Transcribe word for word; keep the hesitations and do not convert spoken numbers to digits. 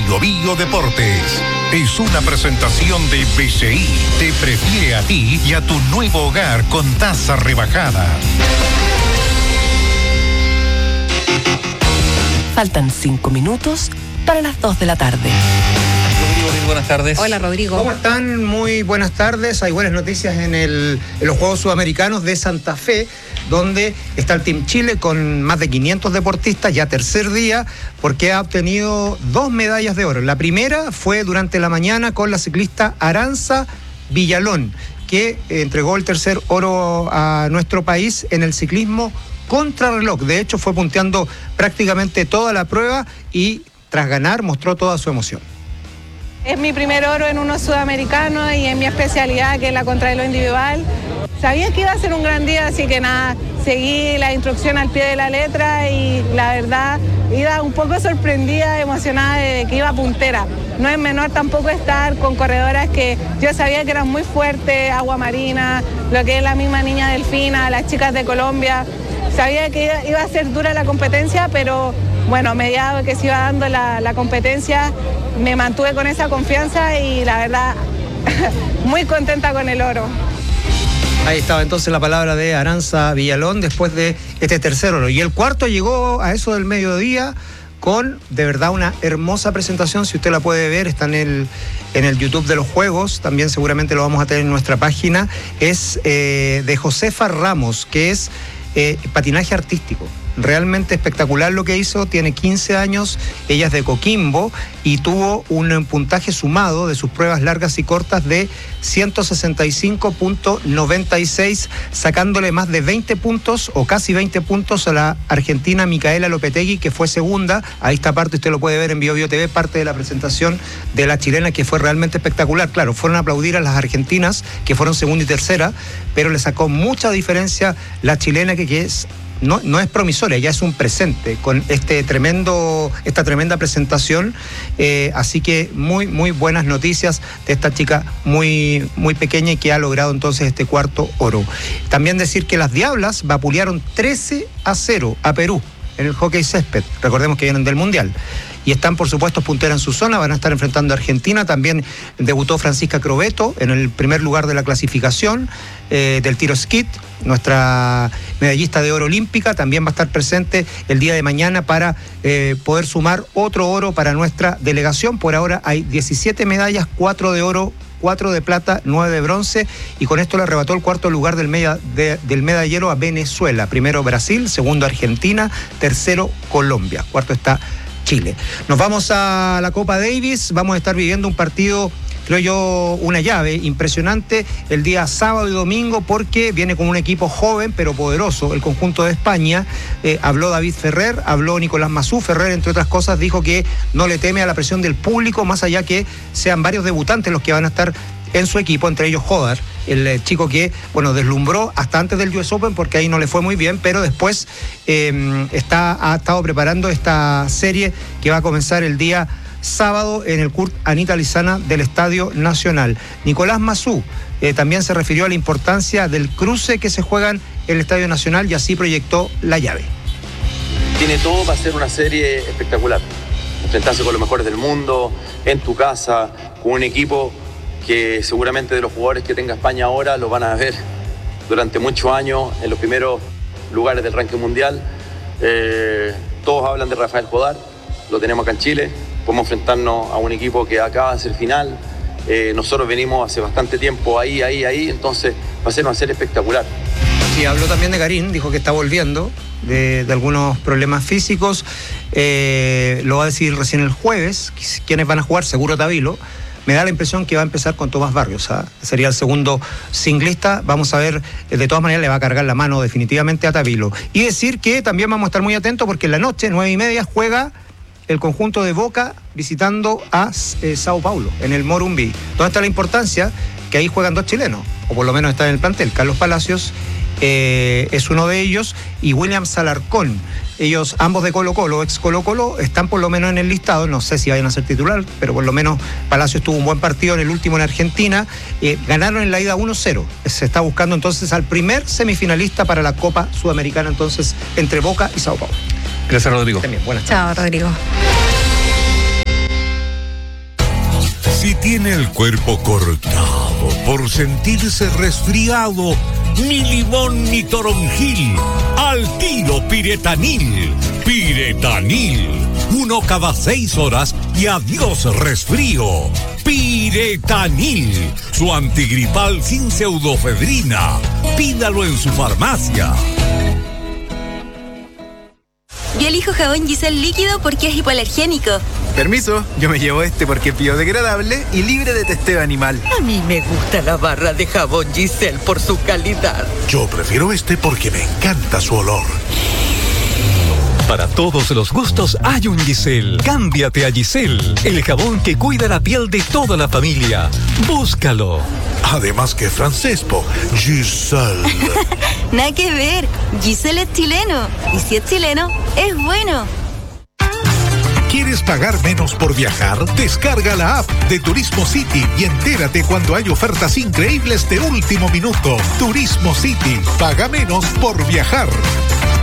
Bio Bio Deportes. Es una presentación de B C I. Te prefiere a ti y a tu nuevo hogar con tasa rebajada. Faltan cinco minutos para las dos de la tarde. Rodrigo, buenas tardes. Hola, Rodrigo. ¿Cómo están? Muy buenas tardes. Hay buenas noticias en, el, en los Juegos Sudamericanos de Santa Fe, donde está el Team Chile con más de quinientos deportistas, ya tercer día, porque ha obtenido dos medallas de oro. La primera fue durante la mañana con la ciclista Aranza Villalón, que entregó el tercer oro a nuestro país en el ciclismo contrarreloj. De hecho, fue punteando prácticamente toda la prueba y tras ganar mostró toda su emoción. Es mi primer oro en uno sudamericano y en mi especialidad, que es la contrarreloj individual. Sabía que iba a ser un gran día, así que nada, seguí la instrucción al pie de la letra y la verdad iba un poco sorprendida, emocionada de que iba puntera. No es menor tampoco estar con corredoras que yo sabía que eran muy fuertes, Agua Marina, lo que es la misma Niña Delfina, las chicas de Colombia. Sabía que iba, iba a ser dura la competencia, pero bueno, a medida que se iba dando la, la competencia, me mantuve con esa confianza y la verdad, muy contenta con el oro. Ahí estaba entonces la palabra de Aranza Villalón después de este tercer oro. Y el cuarto llegó a eso del mediodía con, de verdad, una hermosa presentación. Si usted la puede ver, está en el, en el YouTube de los Juegos. También seguramente lo vamos a tener en nuestra página. Es eh, de Josefa Ramos, que es eh, patinaje artístico. Realmente espectacular lo que hizo, tiene quince años, ella es de Coquimbo y tuvo un puntaje sumado de sus pruebas largas y cortas de ciento sesenta y cinco punto noventa y seis, sacándole más de veinte puntos o casi veinte puntos a la argentina Micaela Lopetegui, que fue segunda. Ahí está parte, usted lo puede ver en Bio Bio T V, parte de la presentación de la chilena, que fue realmente espectacular. Claro, fueron a aplaudir a las argentinas, que fueron segunda y tercera, pero le sacó mucha diferencia la chilena, que, que es No, no es promisoria, ya es un presente con este tremendo, esta tremenda presentación, eh, así que muy, muy buenas noticias de esta chica muy, muy pequeña y que ha logrado entonces este cuarto oro. También decir que las Diablas vapulearon trece a cero a Perú en el hockey césped, recordemos que vienen del Mundial. Y están, por supuesto, punteras en su zona, van a estar enfrentando a Argentina. También debutó Francisca Crobeto en el primer lugar de la clasificación eh, del tiro skeet. Nuestra medallista de oro olímpica también va a estar presente el día de mañana para eh, poder sumar otro oro para nuestra delegación. Por ahora hay diecisiete medallas, cuatro de oro, cuatro de plata, nueve de bronce, y con esto le arrebató el cuarto lugar del, meda, de, del medallero a Venezuela. Primero Brasil, segundo Argentina, tercero Colombia, cuarto está Chile. Nos vamos a la Copa Davis, vamos a estar viviendo un partido, creo yo, una llave impresionante el día sábado y domingo, porque viene con un equipo joven pero poderoso, el conjunto de España. Eh, habló David Ferrer, habló Nicolás Massú. Ferrer, entre otras cosas, dijo que no le teme a la presión del público, más allá que sean varios debutantes los que van a estar en su equipo, entre ellos Jodar, el chico que, bueno, deslumbró hasta antes del U S Open porque ahí no le fue muy bien, pero después eh, está, ha estado preparando esta serie que va a comenzar el día sábado en el Kurt Anita Lizana del Estadio Nacional. Nicolás Massú eh, también se refirió a la importancia del cruce que se juega en el Estadio Nacional y así proyectó la llave. Tiene todo para ser una serie espectacular. Enfrentarse con los mejores del mundo, en tu casa, con un equipo que seguramente de los jugadores que tenga España ahora lo van a ver durante muchos años en los primeros lugares del ranking mundial. Eh, todos hablan de Rafael Jodar, lo tenemos acá en Chile. Podemos enfrentarnos a un equipo que acaba de ser final. Eh, nosotros venimos hace bastante tiempo ahí, ahí, ahí, entonces va a ser una serie espectacular. Sí, habló también de Garín, dijo que está volviendo de, de algunos problemas físicos. Eh, lo va a decir recién el jueves, quiénes van a jugar, seguro Tabilo. Me da la impresión que va a empezar con Tomás Barrios, ¿eh? Sería el segundo singlista. Vamos a ver, de todas maneras le va a cargar la mano definitivamente a Tabilo. Y decir que también vamos a estar muy atentos porque en la noche, nueve y media, juega el conjunto de Boca visitando a eh, Sao Paulo, en el Morumbi. ¿Dónde está la importancia? Que ahí juegan dos chilenos, o por lo menos está en el plantel. Carlos Palacios eh, es uno de ellos, y William Salarcón. Ellos, ambos de Colo Colo, ex Colo Colo, están por lo menos en el listado. No sé si vayan a ser titular, pero por lo menos Palacios tuvo un buen partido en el último en Argentina. Eh, ganaron en la ida uno cero. Se está buscando entonces al primer semifinalista para la Copa Sudamericana, entonces, entre Boca y Sao Paulo. Gracias, Rodrigo. También, buenas tardes. Chao, Rodrigo. tiene el cuerpo cortado por sentirse resfriado, ni limón ni toronjil, al tiro Piretanil. Piretanil, uno cada seis horas y adiós resfrío. Piretanil, su antigripal sin pseudofedrina. Pídalo en su farmacia. Yo elijo jabón Giselle líquido porque es hipoalergénico. Permiso, yo me llevo este porque es biodegradable y libre de testeo animal. A mí me gusta la barra de jabón Giselle por su calidad. Yo prefiero este porque me encanta su olor. Para todos los gustos hay un Giselle. Cámbiate a Giselle, el jabón que cuida la piel de toda la familia. Búscalo. Además que francés, po. Giselle. Nada que ver. Giselle es chileno. Y si es chileno, es bueno. ¿Quieres pagar menos por viajar? Descarga la app de Turismo City y entérate cuando hay ofertas increíbles de último minuto. Turismo City. Paga menos por viajar.